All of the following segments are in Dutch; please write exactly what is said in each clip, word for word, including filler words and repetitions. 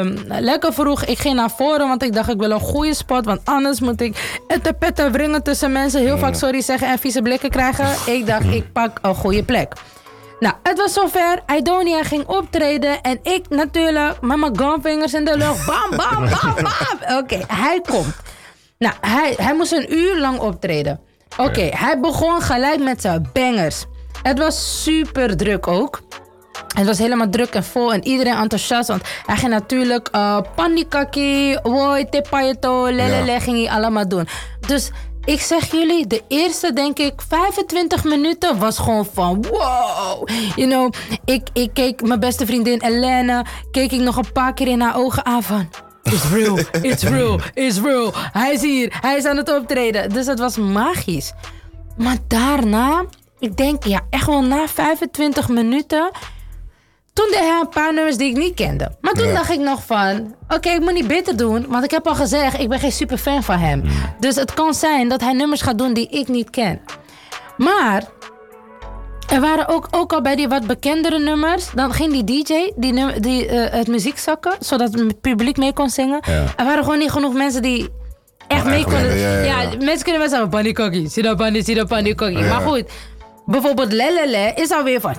lekker vroeg. Ik ging naar voren, want ik dacht ik wil een goede spot. Want anders moet ik etten petten wringen tussen mensen. Heel vaak sorry zeggen en vieze blikken krijgen. Ik dacht ik pak een goede plek. Nou, het was zover. Aidonia ging optreden. En ik natuurlijk met mijn gunfingers in de lucht. Bam, bam, bam, bam. Oké, okay, hij komt. Nou, hij, hij moest een uur lang optreden. Oké, okay, hij begon gelijk met zijn bangers. Het was super druk ook. Het was helemaal druk en vol en iedereen enthousiast. Want hij ging natuurlijk uh, panikaki, woi, tepayeto, lelele, ja. ging hij allemaal doen. Dus ik zeg jullie, de eerste denk ik vijfentwintig minuten was gewoon van wow. You know, ik, ik keek mijn beste vriendin Elena, keek ik nog een paar keer in haar ogen aan van... It's real, it's real, it's real. Hij is hier, hij is aan het optreden. Dus het was magisch. Maar daarna, ik denk ja, echt wel na vijfentwintig minuten... Toen deed hij een paar nummers die ik niet kende. Maar toen ja. dacht ik nog van... Oké, okay, ik moet niet beter doen. Want ik heb al gezegd, ik ben geen superfan van hem. Mm. Dus het kan zijn dat hij nummers gaat doen die ik niet ken. Maar... Er waren ook, ook al bij die wat bekendere nummers... Dan ging die D J die, nummer, die uh, het muziek zakken... Zodat het publiek mee kon zingen. Ja. Er waren gewoon niet genoeg mensen die... Echt oh, mee konden... Ja, ja, ja. ja, mensen kunnen wel zeggen... Panikokkie, sidapani, sidapani, kokkie. Ja. Maar goed... Bijvoorbeeld lelele is alweer van...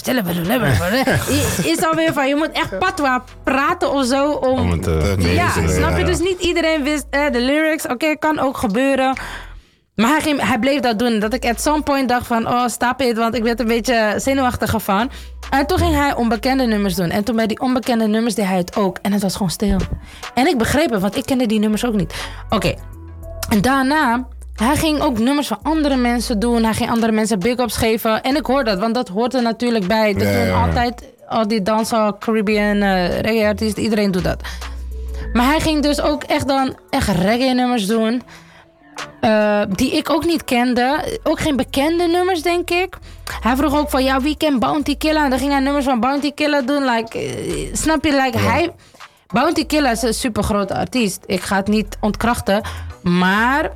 Is alweer van... Je moet echt patwa praten of zo om... om het, uh, ja, te snap je? Ja. Dus niet iedereen wist eh, de lyrics. Oké, okay, kan ook gebeuren. Maar hij, ging, hij bleef dat doen. Dat ik at some point dacht van... Oh, stop it. Want ik werd een beetje zenuwachtig van. En toen ging hij onbekende nummers doen. En toen bij die onbekende nummers deed hij het ook. En het was gewoon stil. En ik begreep het, want ik kende die nummers ook niet. Oké. Okay. En daarna... Hij ging ook nummers van andere mensen doen. Hij ging andere mensen big-ups geven. En ik hoor dat, want dat hoort er natuurlijk bij. Dat ja, doen ja. altijd al die dancehall, Caribbean, uh, reggae-artiesten. Iedereen doet dat. Maar hij ging dus ook echt dan echt reggae-nummers doen. Uh, die ik ook niet kende. Ook geen bekende nummers, denk ik. Hij vroeg ook van, ja, wie kent Bounty Killer? En dan ging hij nummers van Bounty Killer doen. Like, uh, snap je? Like, ja. hij... Bounty Killer is een supergrote artiest. Ik ga het niet ontkrachten. Maar...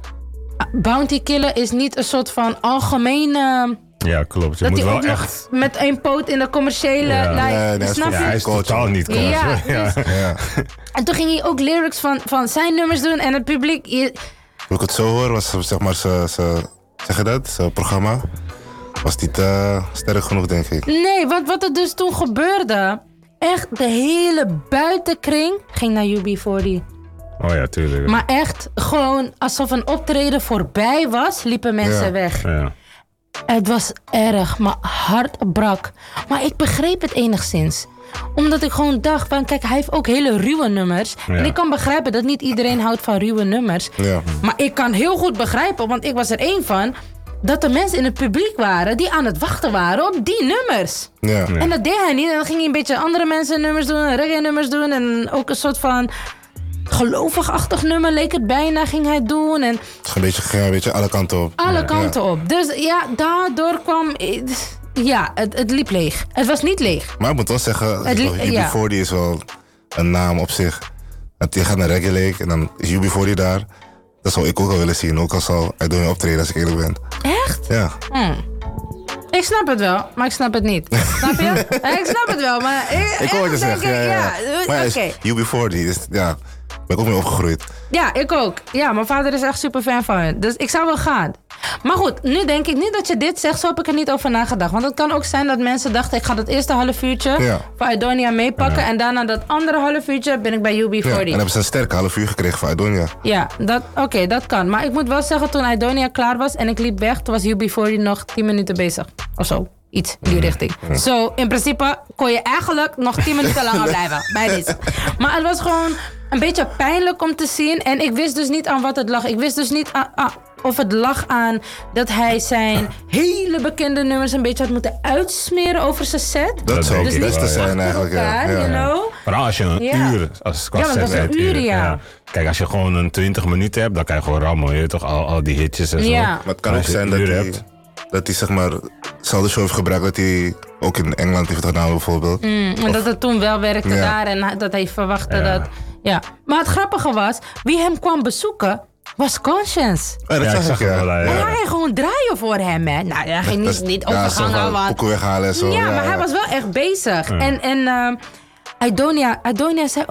Bounty Killer is niet een soort van algemene... Ja, klopt. Je dat moet hij wel ook echt... nog met één poot in de commerciële... Ja. Like, nee, nee, snap ja, je? hij is totaal niet klas. Ja, ja. Dus, ja. En toen ging hij ook lyrics van, van zijn nummers doen en het publiek... Je... Hoe ik het zo hoor, was zeg maar ze, ze, zeg je dat, zijn programma... was niet uh, sterk genoeg, denk ik. Nee, wat, wat er dus toen gebeurde... Echt, de hele buitenkring ging naar U B forty. Oh ja, tuurlijk. Maar echt, gewoon alsof een optreden voorbij was, liepen mensen ja. weg. Ja. Het was erg, mijn hart brak. Maar ik begreep het enigszins. Omdat ik gewoon dacht van, kijk, hij heeft ook hele ruwe nummers. Ja. En ik kan begrijpen dat niet iedereen houdt van ruwe nummers. Ja. Maar ik kan heel goed begrijpen, want ik was er één van... dat er mensen in het publiek waren die aan het wachten waren op die nummers. Ja. Ja. En dat deed hij niet. En dan ging hij een beetje andere mensen nummers doen, reggae nummers doen. En ook een soort van... gelovig-achtig nummer leek het bijna, ging hij doen. En een beetje, ging een beetje alle kanten op. Alle ja. kanten ja. op. Dus ja, daardoor kwam... Ja, het, het liep leeg. Het was niet leeg. Maar ik moet wel zeggen, li- U B forty ja. is wel een naam op zich. Je gaat naar Reggae Lake en dan is U B forty daar. Dat zou ik ook wel willen zien. Ook al zal hij doen optreden, als ik eerlijk ben. Echt? Ja. Hmm. Ik snap het wel, maar ik snap het niet. Snap je? Ik snap het wel, maar... Ik, ik hoor het zeggen, ja, ja. ja. Maar okay. U B forty, dus ja... Ben ik ook mee opgegroeid. Ja, ik ook. Ja, mijn vader is echt super fan van hem. Dus ik zou wel gaan. Maar goed, nu denk ik niet dat je dit zegt. Zo heb ik er niet over nagedacht. Want het kan ook zijn dat mensen dachten... ik ga dat eerste half uurtje ja. voor Aidonia meepakken... Ja. en daarna dat andere half uurtje ben ik bij U B forty. Ja, en dan hebben ze een sterke half uur gekregen van Aidonia. Ja, oké, okay, dat kan. Maar ik moet wel zeggen, toen Aidonia klaar was... en ik liep weg, toen was U B forty nog tien minuten bezig. Of zo. Iets in die richting. Zo, so, in principe kon je eigenlijk nog tien minuten langer blijven. Bij dit. Maar het was gewoon een beetje pijnlijk om te zien. En ik wist dus niet aan wat het lag. Ik wist dus niet aan, ah, of het lag aan dat hij zijn hele bekende nummers een beetje had moeten uitsmeren over zijn set. Dat zou dus het beste zijn eigenlijk. Elkaar, ja. You know? Maar als je een ja. uur, als qua ja, maar dat is een uur, ja. ja. Kijk, als je gewoon een twintig minuten hebt, dan kan je gewoon rammen. Je weet toch, al, al die hitjes en zo. Ja. Maar het kan ook zijn dat hij, hebt. dat hij zeg maar hetzelfde show heeft gebruikt dat hij ook in Engeland heeft gedaan bijvoorbeeld. Mm, en of, dat het toen wel werkte ja. daar en dat hij verwachtte ja. dat... Ja. Maar het grappige was, wie hem kwam bezoeken was Conscience. Ja, dat ja, zag ik, ja. Maar hij ging gewoon draaien voor hem, hè. Nou, hij ging niet, niet overgangen. Ja, want... weghalen en zo. Ja, ja, maar ja. hij was wel echt bezig. Ja. En, en uh, Aidonia, Aidonia zei